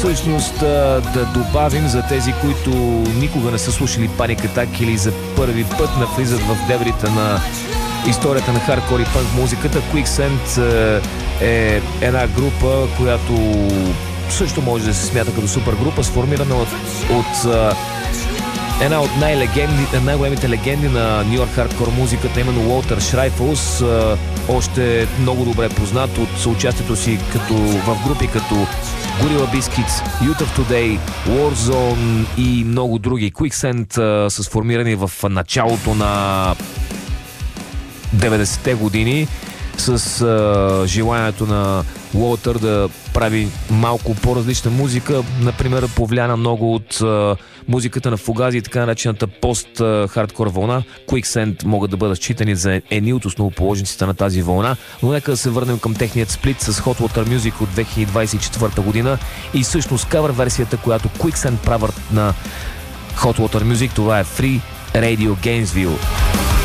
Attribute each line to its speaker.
Speaker 1: всъщност да добавим за тези, които никога не са слушали Panic Attack или за първи път навлизат в дебрите на историята на хардкор и пънк музиката. Quicksand е една група, която също може да се смята като супер група, сформирана от една от най-големите легенди на Нью Йорк хардкор музиката, именно Уолтер Шрайфълс, още много добре познат от съучастието си в групи като Gorilla Biscuits, Youth of Today, Warzone и много други. Quicksand са сформирани в началото на 90-те години с желанието на Уолтер да прави малко по-различна музика, например повлияна много от музиката на Фугази и така наречената пост-хардкор вълна. Quicksand могат да бъдат считани за едни от основоположниците на тази вълна, но нека да се върнем към техният сплит с Hot Water Music от 2024 година и всъщност кавър версията, която Quicksand правят на Hot Water Music, това е Free Radio Gainesville.